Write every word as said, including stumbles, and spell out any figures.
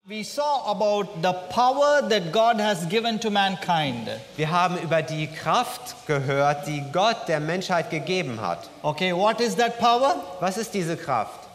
We saw about the power that God has given to mankind. Wir haben über die Kraft gehört, die Gott der Menschheit gegeben hat. Okay, what is that power? Was ist diese Kraft?